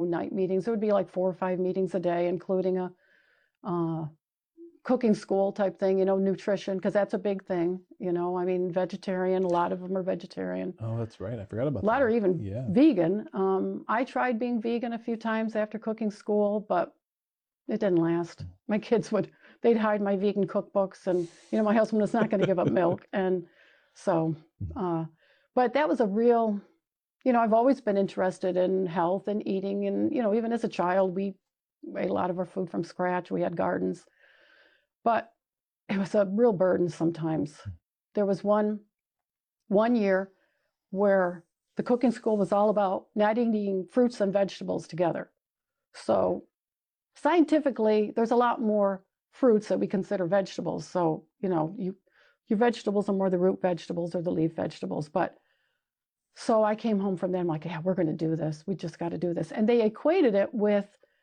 night meetings. It would be like 4 or 5 meetings a day, including a cooking school type thing, nutrition, because that's a big thing. I mean, vegetarian, a lot of them are vegetarian. Oh, that's right. I forgot about that. A lot are even vegan. I tried being vegan a few times after cooking school, but it didn't last. My kids they'd hide my vegan cookbooks, and, my husband was not going to give up milk. And so, but that was a real, I've always been interested in health and eating. And, even as a child, we ate a lot of our food from scratch. We had gardens. But it was a real burden sometimes. There was one year where the cooking school was all about not eating fruits and vegetables together. So scientifically, there's a lot more fruits that we consider vegetables. So, your vegetables are more the root vegetables or the leaf vegetables. But so I came home from them like, yeah, we're going to do this. We just got to do this. And they equated it with,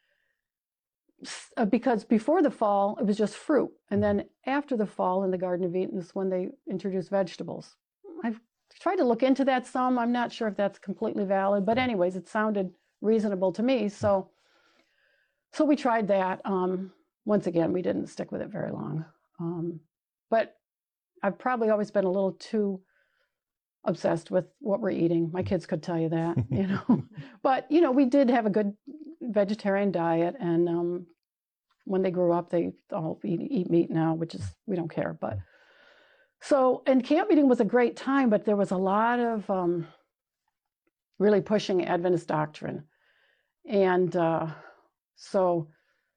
because before the fall, it was just fruit. And then after the fall in the Garden of Eden is when they introduced vegetables. I've tried to look into that some. I'm not sure if that's completely valid. But anyways, it sounded reasonable to me. So we tried that. Once again, we didn't stick with it very long. But I've probably always been a little too obsessed with what we're eating. My kids could tell you that, But, we did have a good vegetarian diet. And when they grew up, they all eat meat now, which is, we don't care. But so, and camp meeting was a great time, but there was a lot of really pushing Adventist doctrine. And so,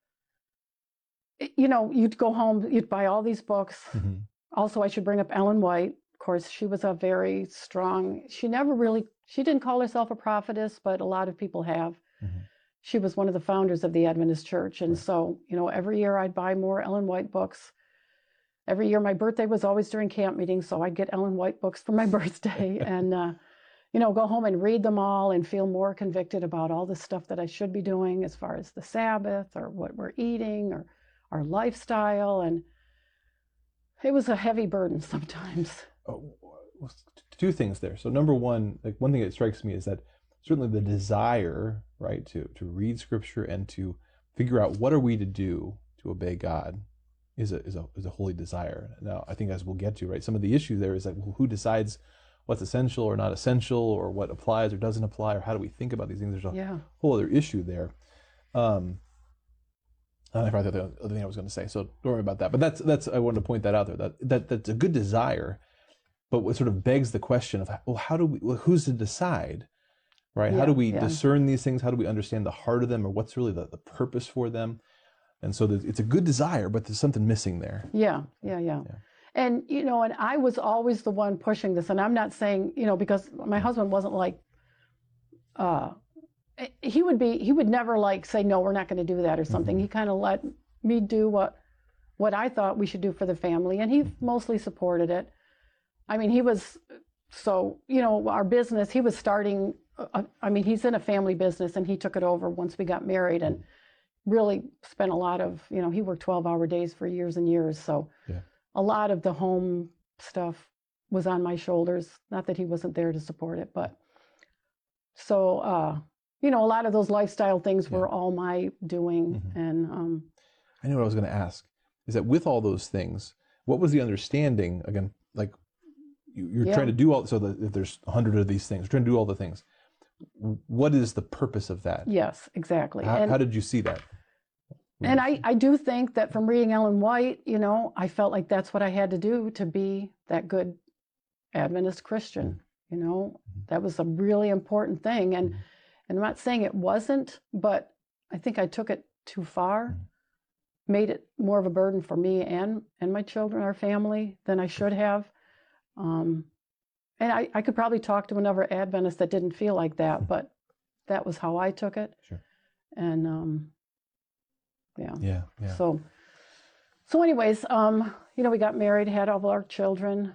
you'd go home, you'd buy all these books. Also, I should bring up Ellen White. Of course, she was a very strong, she didn't call herself a prophetess, but a lot of people have. She was one of the founders of the Adventist Church. And so, every year I'd buy more Ellen White books. Every year, my birthday was always during camp meetings, so I'd get Ellen White books for my birthday and, go home and read them all and feel more convicted about all the stuff that I should be doing as far as the Sabbath or what we're eating or our lifestyle. And it was a heavy burden sometimes. Two things there. So number one, one thing that strikes me is that certainly the desire, right, to read Scripture and to figure out what are we to do to obey God is a holy desire. Now, I think as we'll get to, right, some of the issue there is like, well, who decides what's essential or not essential, or what applies or doesn't apply, or how do we think about these things? There's a whole other issue there. I forgot the other thing I was going to say, so don't worry about that. But that's I wanted to point that out there. That's a good desire, but what sort of begs the question of, well, who's to decide, right? How do we discern these things? How do we understand the heart of them, or what's really the purpose for them? And so it's a good desire, but there's something missing there. Yeah. And, and I was always the one pushing this. And I'm not saying, because my husband wasn't like, he would never like say, no, we're not going to do that or something. He kind of let me do what I thought we should do for the family. And he mostly supported it. I mean, he was, so, our business, he was starting, he's in a family business and he took it over once we got married and really spent a lot of, he worked 12-hour days for years and years. So a lot of the home stuff was on my shoulders. Not that he wasn't there to support it, but so, a lot of those lifestyle things were all my doing. And I know what I was going to ask is that with all those things, what was the understanding, again, like you're trying to do all, so that if there's 100 of these things, you're trying to do all the things. What is the purpose of that? Yes, exactly. How did you see that? And I do think that from reading Ellen White, I felt like that's what I had to do to be that good Adventist Christian. That was a really important thing. And I'm not saying it wasn't, but I think I took it too far, made it more of a burden for me and my children, our family, than I should have. And I could probably talk to another Adventist that didn't feel like that, but that was how I took it. Sure. And Yeah. So anyways, we got married, had all of our children.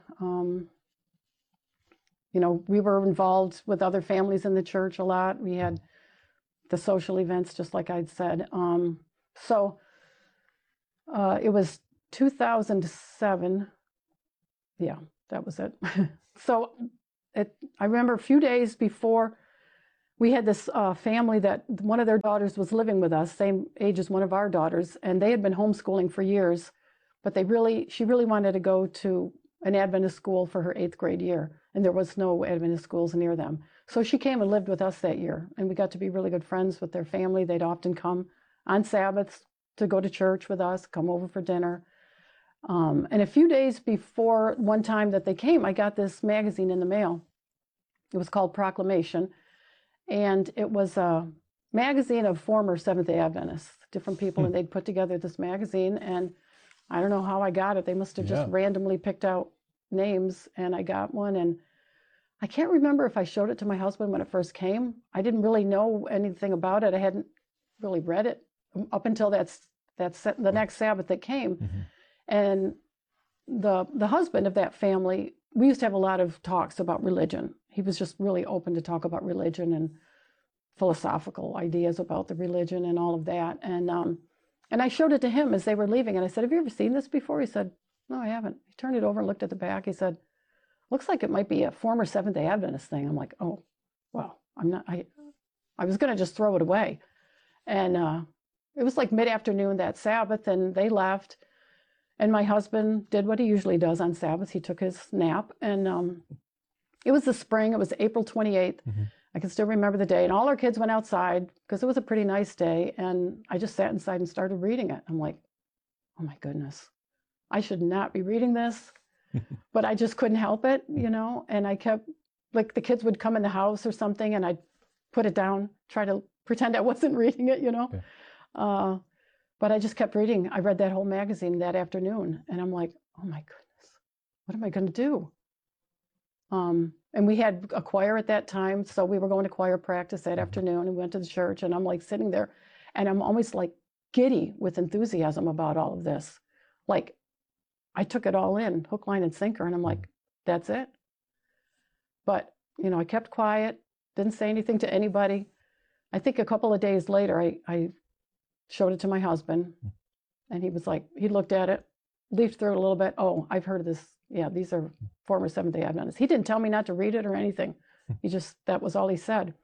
We were involved with other families in the church a lot. We had the social events, just like I'd said. So it was 2007. Yeah, that was it. So I remember a few days before we had this family that one of their daughters was living with us, same age as one of our daughters, and they had been homeschooling for years, but she really wanted to go to an Adventist school for her 8th grade year, and there was no Adventist schools near them. So she came and lived with us that year, and we got to be really good friends with their family. They'd often come on Sabbaths to go to church with us, come over for dinner. And a few days before one time that they came, I got this magazine in the mail. It was called Proclamation, and it was a magazine of former Seventh-day Adventists, different people, and they'd put together this magazine, and I don't know how I got it. They must have just randomly picked out names, and I got one, and I can't remember if I showed it to my husband when it first came. I didn't really know anything about it. I hadn't really read it up until the next Sabbath that came. Mm-hmm. And the husband of that family, we used to have a lot of talks about religion. He was just really open to talk about religion and philosophical ideas about the religion and all of that. And I showed it to him as they were leaving, and I said, "Have you ever seen this before?" He said, "No, I haven't." He turned it over and looked at the back. He said, "Looks like it might be a former Seventh-day Adventist thing." I'm like, "Oh, well, I was going to just throw it away." And it was like mid-afternoon that Sabbath, and they left. And my husband did what he usually does on Sabbath. He took his nap, and it was the spring. It was April 28th. Mm-hmm. I can still remember the day. And all our kids went outside because it was a pretty nice day. And I just sat inside and started reading it. I'm like, oh my goodness, I should not be reading this. But I just couldn't help it, and I kept, like, the kids would come in the house or something, and I'd put it down, try to pretend I wasn't reading it, Yeah. But I just kept reading. I read that whole magazine that afternoon, and I'm like, oh my goodness, what am I going to do? And we had a choir at that time, so we were going to choir practice that afternoon, and we went to the church, and I'm like sitting there, and I'm always like giddy with enthusiasm about all of this. Like, I took it all in, hook, line, and sinker, and I'm like, that's it. But, I kept quiet, didn't say anything to anybody. I think a couple of days later, I showed it to my husband, and he was like, he looked at it, leafed through it a little bit. "Oh, I've heard of this. Yeah, these are former Seventh-day Adventists." He didn't tell me not to read it or anything. That was all he said.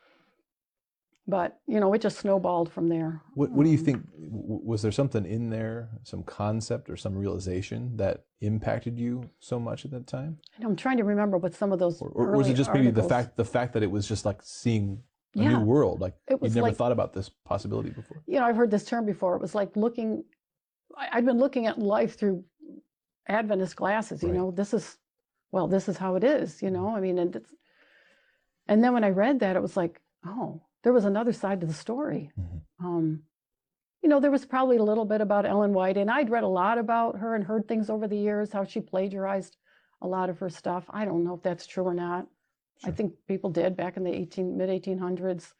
But, it just snowballed from there. What do you think? Was there something in there, some concept or some realization that impacted you so much at that time? I'm trying to remember what some of those or was it just maybe the fact that it was just like seeing a new world, like you'd never thought about this possibility before? I've heard this term before. It was like I'd been looking at life through Adventist glasses. Right. This is how it is. I mean, and then when I read that, it was like, oh, there was another side to the story. Mm-hmm. There was probably a little bit about Ellen White, and I'd read a lot about her and heard things over the years, how she plagiarized a lot of her stuff. I don't know if that's true or not. Sure. I think people did back in the mid-1800s.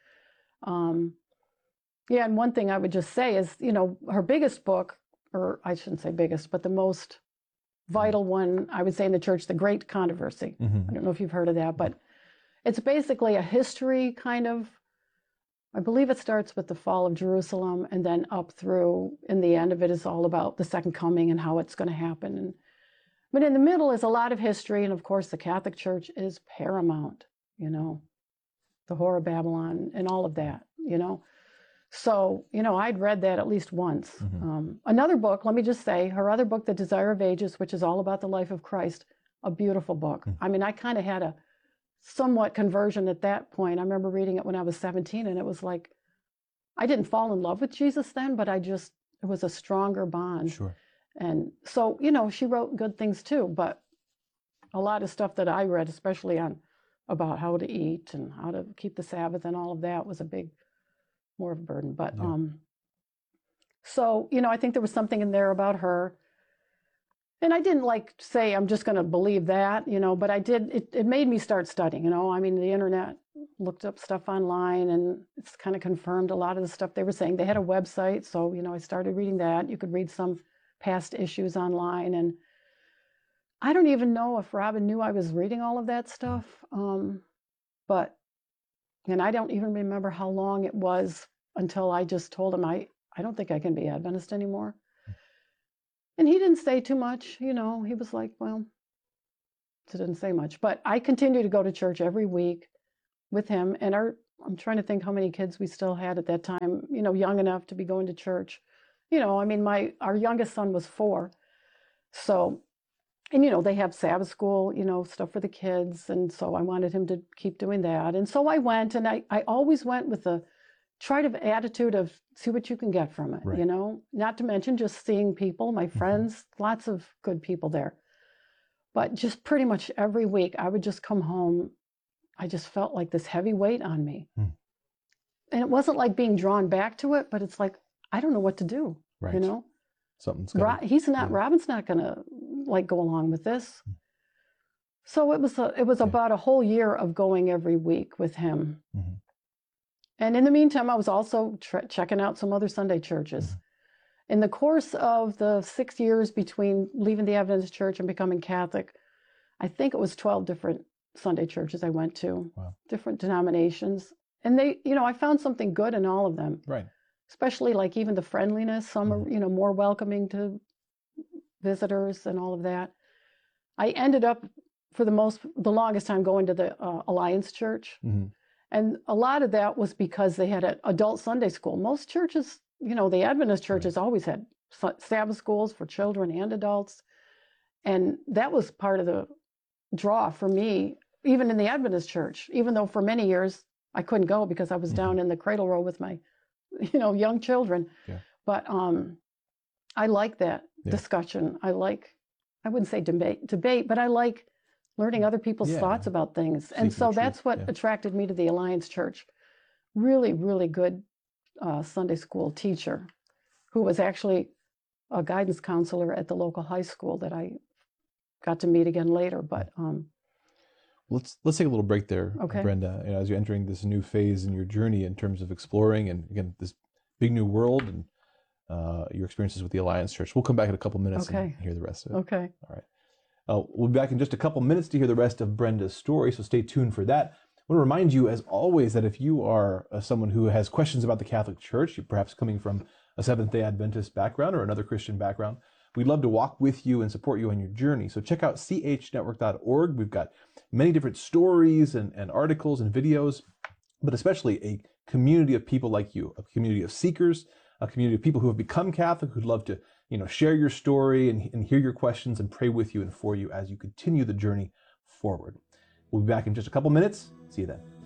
Yeah, and one thing I would just say is, her biggest book, or I shouldn't say biggest, but the most vital one, I would say, in the church, The Great Controversy. Mm-hmm. I don't know if you've heard of that, but it's basically a history kind of, I believe it starts with the fall of Jerusalem, and then up through, in the end of it is all about the second coming and how it's going to happen. But in the middle is a lot of history, and of course the Catholic Church is paramount, the Whore of Babylon and all of that, So, I'd read that at least once. Mm-hmm. Another book, let me just say, her other book, The Desire of Ages, which is all about the life of Christ, a beautiful book. Mm-hmm. I mean, I kind of had a somewhat conversion at that point. I remember reading it when I was 17, and it was like, I didn't fall in love with Jesus then, but it was a stronger bond. Sure. And so, she wrote good things too, but a lot of stuff that I read, especially about how to eat and how to keep the Sabbath and all of that, was more of a burden. But, yeah. So, I think there was something in there about her. And I didn't say, I'm just going to believe that, but I did, it made me start studying, I mean, the internet, looked up stuff online, and it's kind of confirmed a lot of the stuff they were saying. They had a website, so, I started reading that. You could read some past issues online, and I don't even know if Robin knew I was reading all of that stuff, and I don't even remember how long it was until I just told him, I don't think I can be Adventist anymore. And he didn't say too much, he was like, well, so didn't say much. But I continued to go to church every week with him. And I'm trying to think how many kids we still had at that time, young enough to be going to church. I mean, our youngest son was 4. So, and they have Sabbath school, stuff for the kids. And so I wanted him to keep doing that. And so I went, and I always went with the attitude of see what you can get from it, Right. not to mention just seeing people, my friends, lots of good people there. But just pretty much every week I would just come home. I just felt like this heavy weight on me. And it wasn't like being drawn back to it, but it's like, I don't know what to do, Right. Something's Robin's not going to like go along with this. So it was about a whole year of going every week with him. And in the meantime, I was also checking out some other Sunday churches. In the course of the 6 years between leaving the Adventist church and becoming Catholic, I think it was 12 different Sunday churches I went to, different denominations. And I found something good in all of them. Right. Especially like even the friendliness. Some are, more welcoming to visitors and all of that. I ended up for the longest time going to the Alliance Church. And a lot of that was because they had an adult Sunday school. Most churches, the Adventist churches always had Sabbath schools for children and adults. And that was part of the draw for me, even in the Adventist church, even though for many years I couldn't go because I was down in the cradle row with my, young children. But I like that discussion. I wouldn't say debate, but I like learning other people's thoughts about things. And so that's what attracted me to the Alliance Church. Really, really good Sunday school teacher who was actually a guidance counselor at the local high school that I got to meet again later. But let's take a little break there, okay. Brenda. As you're entering this new phase in your journey in terms of exploring and again this big new world and your experiences with the Alliance Church. We'll come back in a couple minutes and hear the rest of it. Okay. All right. We'll be back in just a couple minutes to hear the rest of Brenda's story, so stay tuned for that. I want to remind you, as always, that if you are someone who has questions about the Catholic Church, you're perhaps coming from a Seventh-day Adventist background or another Christian background, we'd love to walk with you and support you on your journey. So check out chnetwork.org. We've got many different stories and articles and videos, but especially a community of people like you, a community of seekers, a community of people who have become Catholic, who'd love to share your story and hear your questions and pray with you and for you as you continue the journey forward. We'll be back in just a couple minutes. See you then.